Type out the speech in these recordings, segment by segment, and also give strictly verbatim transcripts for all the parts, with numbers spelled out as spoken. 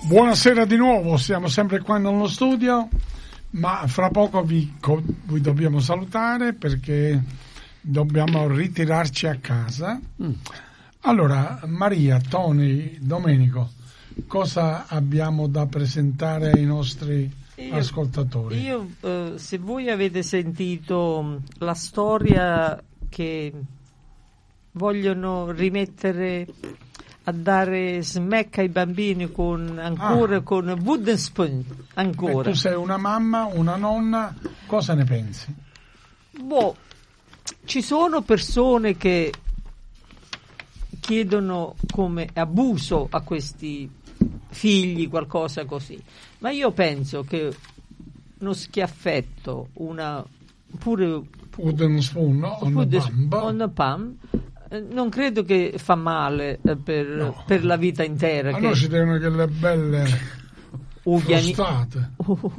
Buonasera di nuovo, siamo sempre qua nello studio, ma fra poco vi, vi dobbiamo salutare perché dobbiamo ritirarci a casa. Mm. Allora, Maria, Tony, Domenico, cosa abbiamo da presentare ai nostri io, ascoltatori? Io, eh, se voi avete sentito la storia che vogliono rimettere a dare smack ai bambini con ancora ah. con wooden spoon ancora. Beh, tu sei una mamma, una nonna, cosa ne pensi? Boh, ci sono persone che chiedono come abuso a questi figli, qualcosa così, ma io penso che uno schiaffetto, una pure wooden spoon, no? on, wooden, the on the palm, non credo che fa male per, no. per la vita intera. Allora ci devono quelle belle Ugliani, frustate.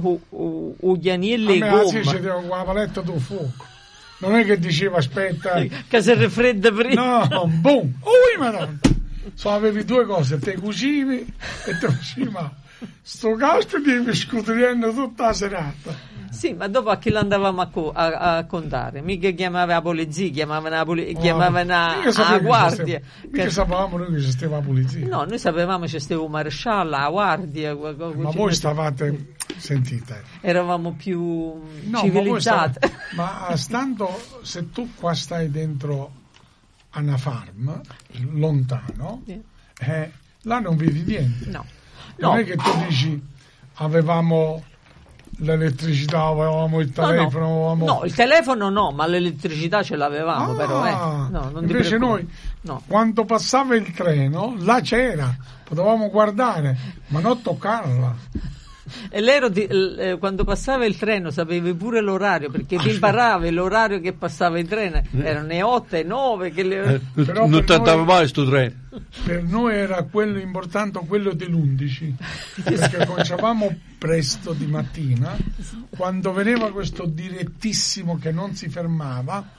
Ugliani e le gomme. Sì, ci devo con la paletta del fuoco. Non è che diceva aspetta che si raffredda prima. No, boom, ui madonna. So avevi due cose, te cucivi e te facevi male. Sto caso devi scuotriendo tutta la serata. Sì, ma dopo a chi l'andavamo a, co- a, a contare? Mica chiamava la polizia, chiamavano la, poli- oh, chiamavano la guardia. Mica che... sapevamo noi che c'era la polizia. No, noi sapevamo che c'era un maresciallo, la guardia. Ma voi stavate, sentite, eravamo più no, civilizzati. Ma, stavate... ma stando, se tu qua stai dentro a una farm, lontano, yeah. eh, là non vedi niente. No. Non no. è che tu dici avevamo l'elettricità, avevamo il telefono, no, no. avevamo... no, il telefono no, ma l'elettricità ce l'avevamo. Ah, però eh. no, non invece noi no. quando passava il treno là c'era, potevamo guardare ma non toccarla. E l'ero di, eh, quando passava il treno sapevi pure l'orario, perché ti imparavi l'orario che passava il treno, erano le otto e nove che le... eh, non non ti andava mai sto treno. Per noi era quello importante, quello dell'undici, perché cominciavamo presto di mattina, quando veniva questo direttissimo che non si fermava,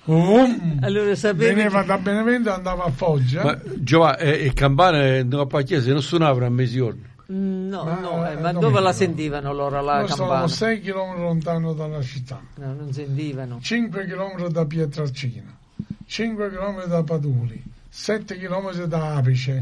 um, allora veniva che... da Benevento e andava a Foggia. Ma Giovanni, e eh, campane no, a chiesa non suonavano a mezzogiorno? No, ma, no, eh, ma eh, dove la sentivano loro la Noi campana? stavamo sei chilometri lontano dalla città. No, non sentivano. cinque chilometri da Pietralcina, cinque chilometri da Paduli, sette chilometri da Apice.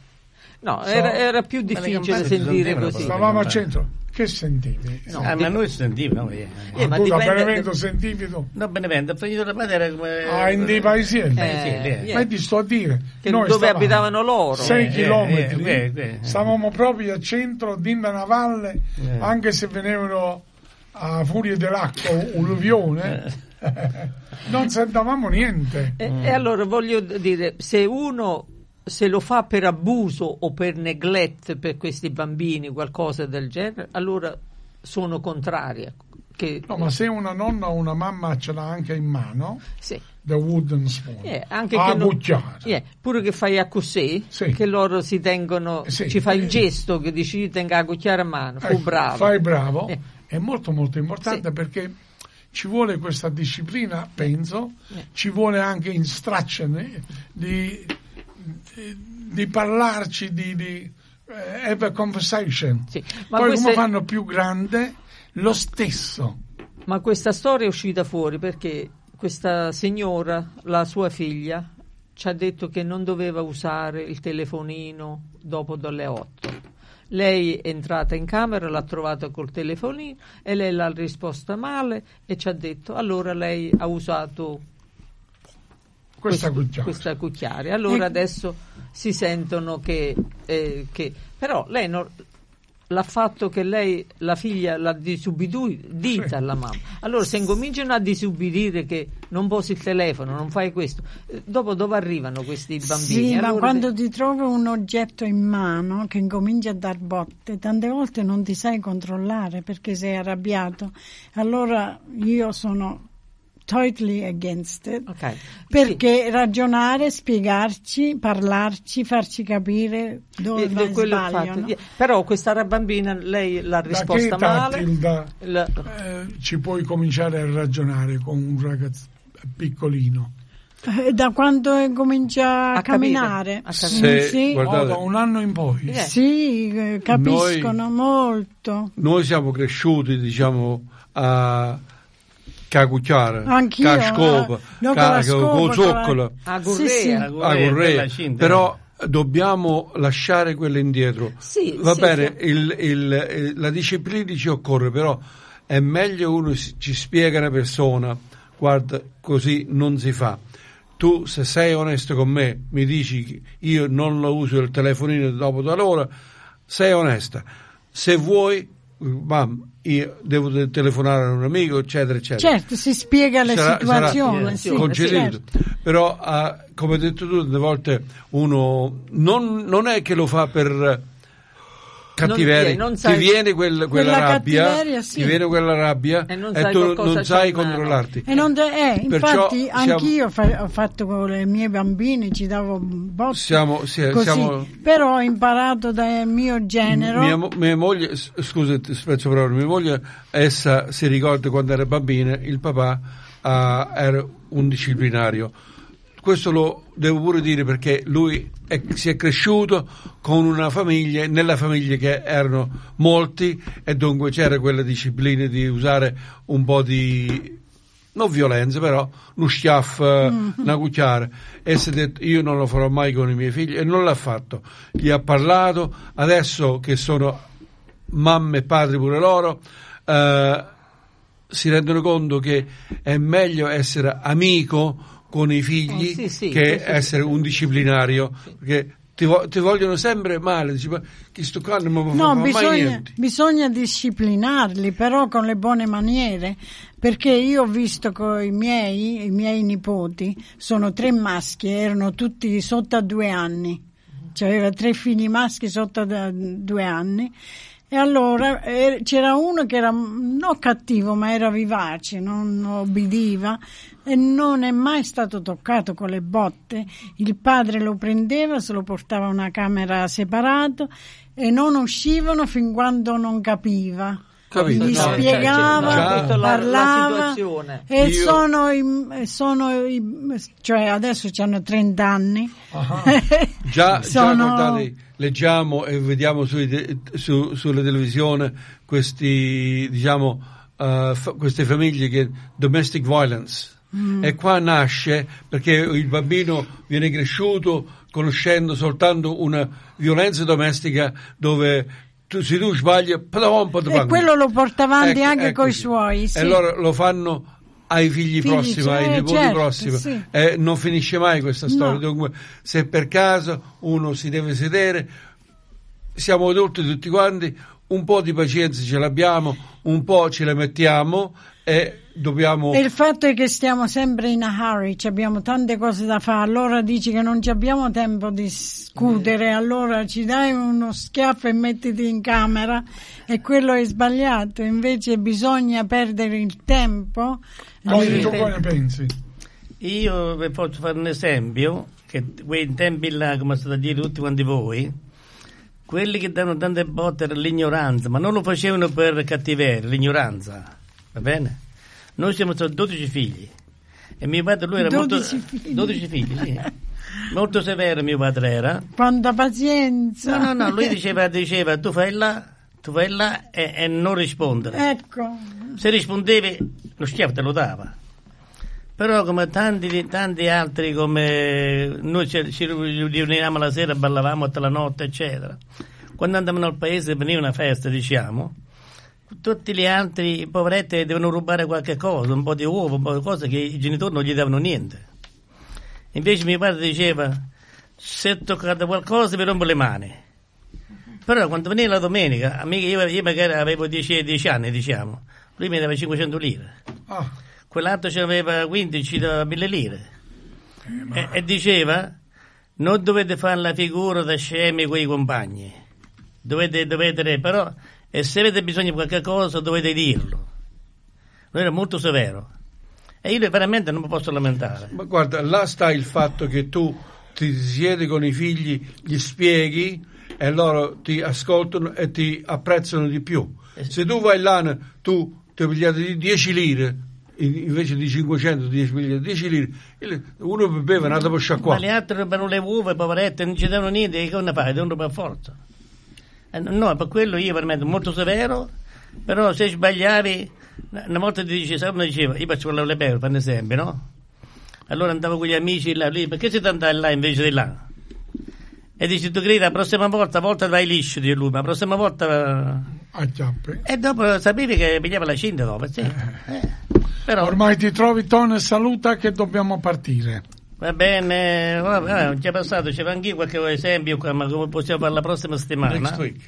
No, so, era, era più difficile sentire così. Stavamo al centro. Che sentivi? No, ah, ma noi sentivamo. Eh. Eh, ma tu da Benevento sentivi tu? No, Benevento, ho finito la madre come... Ah, in dei paesielli? Eh, eh. Ma ti sto a dire. Che noi dove abitavano loro? sei eh, chilometri. Eh, eh, eh, stavamo proprio al centro, dinda una valle, eh. anche se venivano a furia dell'acqua, alluvione. Eh. Non sentavamo niente. E, mm. e allora voglio dire, se uno... se lo fa per abuso o per neglect per questi bambini, qualcosa del genere, allora sono contraria. Che, no, ma se una nonna o una mamma ce l'ha anche in mano, sì. the wooden spoon, yeah, anche a che cucchiare. Yeah, pure che fai a così, sì. che loro si tengono, sì. ci fai il gesto che dici tenga a cucchiare a mano, fu ecco, bravo. Fai bravo, yeah. è molto molto importante sì. perché ci vuole questa disciplina, penso, yeah. ci vuole anche instruction di... Di, di parlarci di, di uh, have a conversation sì, ma poi queste... come fanno più grande lo stesso. Ma questa storia è uscita fuori perché questa signora, la sua figlia, ci ha detto che non doveva usare il telefonino dopo dalle otto. Lei è entrata in camera, l'ha trovata col telefonino e lei l'ha risposta male e ci ha detto allora lei ha usato questa Questo, cucchiaia. questa cucchiaia. Allora e... adesso si sentono che, eh, che però lei non, l'ha fatto che lei, la figlia l'ha disubbidita sì. alla mamma. Allora se incominciano a disubbidire che non posi il telefono, non fai questo, eh, dopo dove arrivano questi bambini? Sì, allora ma quando se... ti trovi un oggetto in mano che incomincia a dar botte, tante volte non ti sai controllare perché sei arrabbiato. Allora io sono totally against it, okay. perché sì. ragionare, spiegarci, parlarci, farci capire dove e, sbagliano. Fatto. Però questa bambina lei l'ha risposta da male. Da, la... eh, ci puoi cominciare a ragionare con un ragazzo piccolino. Eh, Da quando comincia a, A camminare? capire, a capire. Se- Sì, guarda- Oh, da un anno in poi. Eh. sì, eh, capiscono molto. Noi siamo cresciuti, diciamo, a cacucchiare, Anch'io, ca scopa, eh, no, con la scopa, con con zoccola, A Sì, sì. Gurrea. La a Gurrea, correa. bella cinta. Però dobbiamo lasciare quello indietro. Sì, Va sì, bene, sì. il- il- il- la disciplina ci occorre, però è meglio uno si- ci spiega una persona, guarda, così non si fa. Tu, se sei onesto con me, mi dici che io non lo uso il telefonino dopo da l'ora, sei onesta. Se vuoi, mamma, io devo te- telefonare a un amico, eccetera, eccetera. Certo, si spiega la Sarà- situazione. sarà sì, concedito. certo. Però, ah, come hai detto tu, delle volte uno non, non è che lo fa per cattiveria, Non- non ti sai- viene quel- quella Quella rabbia, cattiveria, sì. ti viene quella rabbia E non e sai tu qualcosa non c'ha sai in mano. controllarti. E non de- eh, Perciò infatti siamo- anch'io fa- ho fatto con i miei bambini, ci davo botte, Siamo, sì, così. siamo Però ho imparato dal mio genero. mia, mo- mia moglie, s- scusa, ti spezzo proprio, mia moglie, essa si ricorda quando era bambina, il papà ah, era un disciplinario. Questo lo devo pure dire perché lui è- si è cresciuto con una famiglia, nella famiglia che erano molti e dunque c'era quella disciplina di usare un po' di, non violenza, però uno schiaffo, Mm-hmm. una cucchiara, e si è detto io non lo farò mai con i miei figli e non l'ha fatto. Gli ha parlato, adesso che sono mamme e padri pure loro, eh, si rendono conto che è meglio essere amico con i figli Oh, sì, sì, che questo essere sì. un disciplinario, perché ti, vo- ti vogliono sempre male, dici, ma chi sto qua non mi fa No, mai bisogna, niente. bisogna disciplinarli, però con le buone maniere, perché io ho visto con i miei, i miei nipoti, sono tre maschi, erano tutti sotto a due anni, cioè aveva tre figli maschi sotto a due anni, e allora eh, c'era uno che era non cattivo, ma era vivace, non obbediva e non è mai stato toccato con le botte. Il padre lo prendeva, se lo portava a una camera separata e non uscivano fin quando non capiva. Capito? Gli No, cioè, spiegava, cioè, già- tutta la- la parlava situazione. e Io- sono, i, sono i, cioè adesso hanno trenta anni. Ah, Già, già Sono- guardate, leggiamo e vediamo sui te- su, sulla televisione questi, diciamo, eh, fa- queste famiglie che domestic violence. E qua nasce perché il bambino viene cresciuto conoscendo soltanto una violenza domestica dove tu, se tu sbagli, padam, padam. E quello lo porta avanti Ecco, anche ecco coi sì. suoi. Sì. E allora lo fanno ai figli, Figli, prossimi, cioè, ai nipoti certo, prossimi, sì. e non finisce mai questa storia. No. Dunque, se per caso uno si deve sedere, siamo adulti tutti quanti, un po' di pazienza ce l'abbiamo, un po' ce la mettiamo e dobbiamo... E il fatto è che stiamo sempre in a hurry, ci abbiamo tante cose da fare, allora dici che non ci abbiamo tempo di discutere, allora ci dai uno schiaffo e mettiti in camera, e quello è sbagliato, invece bisogna perdere il tempo. Quindi Eh, tu cosa ne pensi? Io vi posso fare un esempio, che quei tempi là, come state a dire tutti quanti voi, quelli che danno tante botte era l'ignoranza, ma non lo facevano per cattiveria, l'ignoranza, va bene? Noi siamo stati dodici figli e mio padre lui era dodici molto figli. dodici figli, sì. Molto severo mio padre era. Quanta pazienza. No, no, no, lui diceva, diceva tu fai là, tu fai là e, e non rispondere. Ecco, Se rispondevi lo schiaffo te lo dava. Però come tanti, tanti altri, come noi ci, ci riunivamo la sera, ballavamo tutta la notte, eccetera. Quando andavamo al paese veniva una festa, diciamo, tutti gli altri poveretti devono rubare qualche cosa, un po' di uovo, un po' di cose che i genitori non gli davano niente. Invece mio padre diceva, se toccate qualcosa vi rompo le mani. Però quando veniva la domenica, amica, io, io magari avevo dieci anni, diciamo, lui mi dava cinquecento lire. Ah, Quell'altro ce n'aveva quindici da mille lire. E, e diceva, non dovete fare la figura da scemi con i compagni. Dovete, dovete, però, e se avete bisogno di qualche cosa, dovete dirlo. Lui era molto severo. E io veramente non mi posso lamentare. Ma guarda, là sta il fatto che tu ti siedi con i figli, gli spieghi e loro ti ascoltano e ti apprezzano di più. Se tu vai là, tu ti pigliate dieci lire, invece di cinquecento, dieci miliardi, dieci lire, uno beveva una dopo sciacquare. Ma le altre rubano le uova, poverette, non ci danno niente, che cosa fai? Devono rubare a forza. Eh, no, per quello io permetto molto severo, però se sbagliavi, una volta ti dice, uno diceva, io faccio quello le bevo, per esempio, no? Allora andavo con gli amici là, lì, perché siete andati là invece di là? E dice, tu credi, la prossima volta, a volta vai liscio, dice lui, ma la prossima volta... A chiappe. E dopo sapevi che pigliava la cinta dopo, sì. Eh. Però... Ormai ti trovi, Tony, saluta che dobbiamo partire. Va bene, vabbè, già passato, c'è anche io qualche esempio, ma come possiamo fare la prossima settimana? Next week.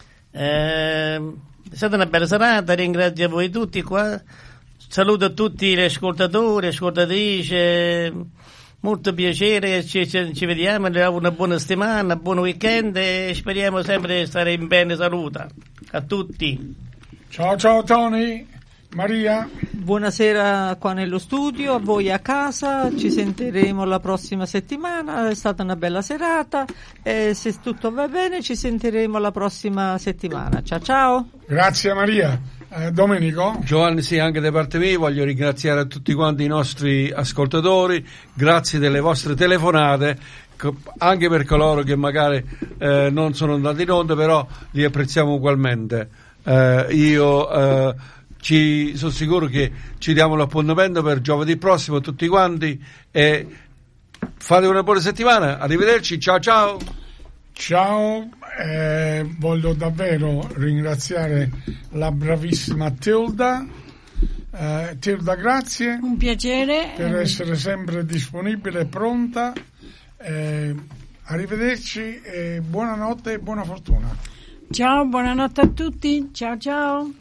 Eh, è stata una bella serata, ringrazio a voi tutti qua, saluto a tutti gli ascoltatori, ascoltatrici, molto piacere, ci, ci, ci vediamo, una buona settimana, buon weekend e speriamo sempre di stare in bene salute a tutti. Ciao ciao Tony, Maria. Buonasera qua nello studio, a voi a casa, ci sentiremo la prossima settimana, è stata una bella serata e se tutto va bene ci sentiremo la prossima settimana. Ciao ciao. Grazie Maria. Eh, Domenico? Giovanni, sì, anche da parte mia voglio ringraziare a tutti quanti i nostri ascoltatori, grazie delle vostre telefonate, anche per coloro che magari eh, non sono andati in onda, però li apprezziamo ugualmente. Eh, io eh, ci sono sicuro che ci diamo l'appuntamento per giovedì prossimo tutti quanti e fate una buona settimana, arrivederci, ciao ciao. Ciao, eh, voglio davvero ringraziare la bravissima Tilda. Eh, Tilda, grazie. Un piacere. Per essere sempre disponibile e pronta. Eh, arrivederci e buonanotte e buona fortuna. Ciao, buonanotte a tutti. Ciao ciao.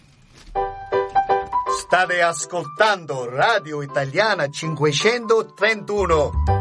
State ascoltando Radio Italiana cinquecentotrentuno.